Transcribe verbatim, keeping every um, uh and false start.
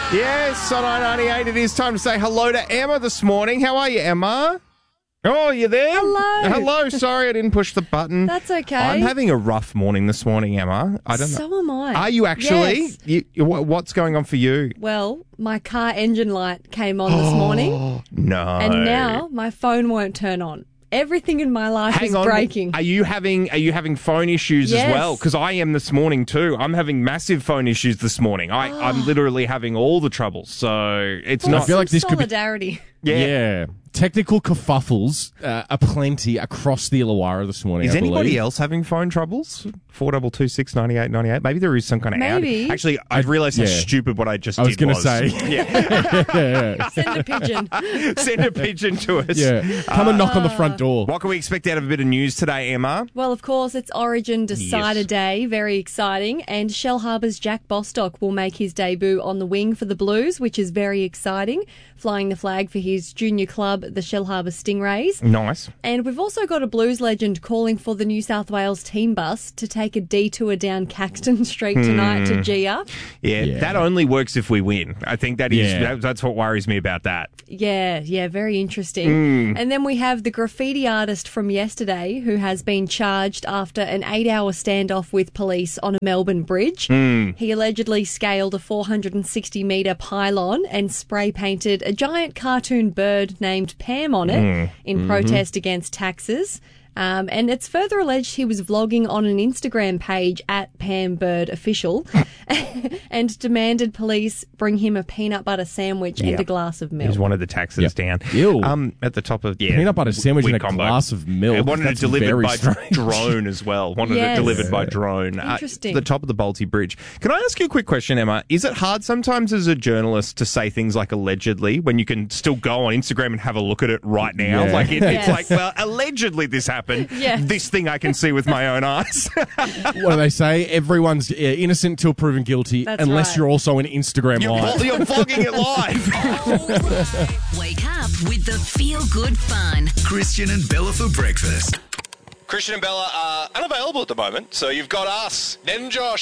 Yes, on I ninety-eight, it is time to say hello to Emma this morning. How are you, Emma? Oh, you there? Hello. Hello. Sorry, I didn't push the button. That's okay. I'm having a rough morning this morning, Emma. I don't so know. am I. Are you actually? Yes. You, you- what- what's going on for you? Well, my car engine light came on this morning, No. and now my phone won't turn on. Everything in my life Hang is on. breaking. Are you having Are you having phone issues Yes. as well? Because I am this morning too. I'm having massive phone issues this morning. I, I'm literally having all the troubles. So it's Well, not. I feel like some this could be- solidarity. yeah. Yeah. Technical kerfuffles uh, are plenty across the Illawarra this morning. Is I anybody believe. else having phone troubles? Four double two six ninety eight ninety eight. Maybe there is some kind of Maybe. outage. Actually, I've realised how yeah. stupid what I just I was did going was. to say. Yeah. yeah. Send a pigeon. Send a pigeon to us. Yeah. Come and knock on the front door. What can we expect out of a bit of news today, Emma? Well, of course, it's Origin Decider Yes. Day. Very exciting. And Shellharbour's Jack Bostock will make his debut on the wing for the Blues, which is very exciting, flying the flag for his junior club, the Shellharbour Stingrays. Nice. And we've also got a Blues legend calling for the New South Wales team bus to take a detour down Caxton Street tonight to G up. Yeah, Yeah. that only works if we win. I think that is Yeah. that, that's what worries me about that. Yeah, yeah, very interesting. And then we have the graffiti artist from yesterday who has been charged after an eight-hour standoff with police on a Melbourne bridge. He allegedly scaled a four hundred sixty metre pylon and spray-painted a giant cartoon bird named Pam on it in protest against taxes. Um, and it's further alleged he was vlogging on an Instagram page at Pam Bird Official and demanded police bring him a peanut butter sandwich Yeah. and a glass of milk. He's wanted the taxes Yep. down. Ew. Um, at the top of yeah, Peanut butter sandwich weird and a combo. glass of milk. And wanted That's it delivered very by strange. drone as well. Wanted Yes. it delivered by drone. Uh, Interesting. the top of the Balti Bridge. Can I ask you a quick question, Emma? Is it hard sometimes as a journalist to say things like allegedly when you can still go on Instagram and have a look at it right now? Yeah. Like it, Yes. it's like, well, allegedly this happened. Yes. This thing I can see with my own eyes. What do they say? Everyone's uh, innocent until proven guilty, That's unless right. you're also an Instagram you're, live. you're vlogging it live. Wake up with the Feel Good Fun. Christian and Bella for breakfast. Christian and Bella are unavailable at the moment, so you've got us, Ned and Josh.